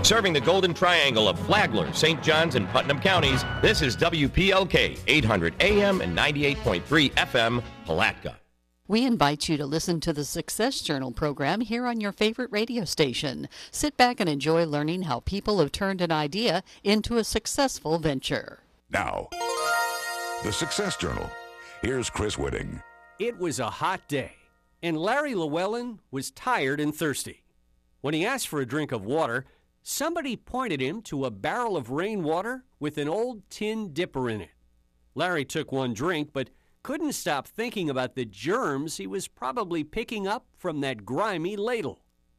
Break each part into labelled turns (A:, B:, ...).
A: Serving the Golden Triangle of Flagler, St. Johns, and Putnam counties, this is WPLK 800 AM and 98.3 FM, Palatka.
B: We invite you to listen to the Success Journal program here on your favorite radio station. Sit back and enjoy learning how people have turned an idea into a successful venture.
C: Now, the Success Journal. Here's Chris Whitting.
D: It was a hot day, and Larry Llewellyn was tired and thirsty. When he asked for a drink of water, somebody pointed him to a barrel of rainwater with an old tin dipper in it. Larry took one drink, but couldn't stop thinking about the germs he was probably picking up from that grimy ladle.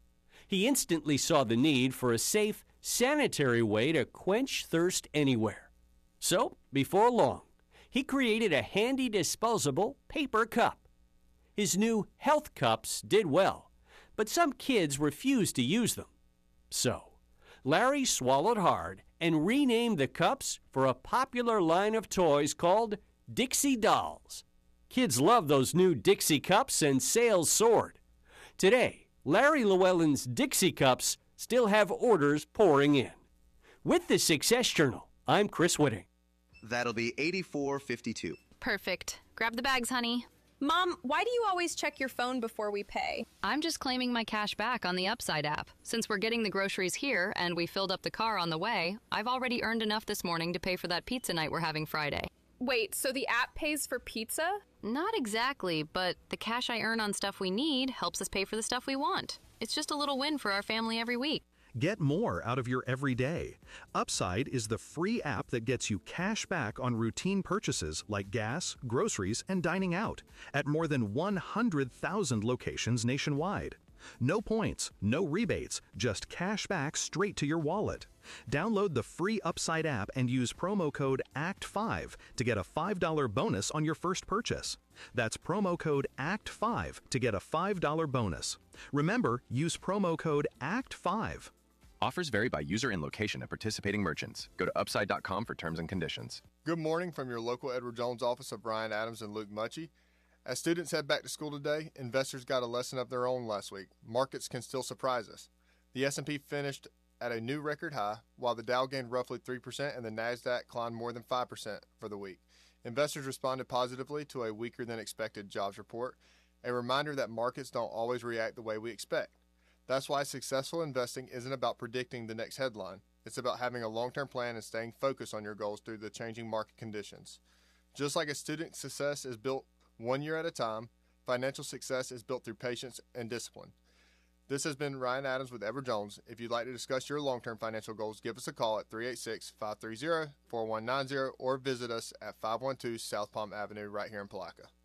D: He instantly saw the need for a safe, sanitary way to quench thirst anywhere. So, before long, he created a handy disposable paper cup. His new health cups did well, but some kids refused to use them. So, Larry swallowed hard and renamed the cups for a popular line of toys called Dixie Dolls. Kids love those new Dixie cups and sales soared. Today, Larry Llewellyn's Dixie cups still have orders pouring in. With the Success Journal, I'm Chris Whitting.
E: That'll be $84.52.
F: Perfect. Grab the bags, honey.
G: Mom, why do you always check your phone before we pay?
F: I'm just claiming my cash back on the Upside app. Since we're getting the groceries here and we filled up the car on the way, I've already earned enough this morning to pay for that pizza night we're having Friday.
G: Wait, so the app pays for pizza?
F: Not exactly, but the cash I earn on stuff we need helps us pay for the stuff we want. It's just a little win for our family every week.
H: Get more out of your everyday. Upside is the free app that gets you cash back on routine purchases like gas, groceries, and dining out at more than 100,000 locations nationwide. No points, no rebates, just cash back straight to your wallet. Download the free Upside app and use promo code ACT5 to get a $5 bonus on your first purchase. That's promo code ACT5 to get a $5 bonus. Remember, use promo code ACT5.
I: Offers vary by user and location of participating merchants. Go to upside.com for terms and conditions.
J: Good morning from your local Edward Jones office of Brian Adams and Luke Mucci. As students head back to school today, investors got a lesson of their own last week. Markets can still surprise us. The S&P finished at a new record high, while the Dow gained roughly 3% and the NASDAQ climbed more than 5% for the week. Investors responded positively to a weaker than expected jobs report, a reminder that markets don't always react the way we expect. That's why successful investing isn't about predicting the next headline. It's about having a long-term plan and staying focused on your goals through the changing market conditions. Just like a student's success is built 1 year at a time, financial success is built through patience and discipline. This has been Ryan Adams with Edward Jones. If you'd like to discuss your long-term financial goals, give us a call at 386-530-4190 or visit us at 512 South Palm Avenue right here in Palatka.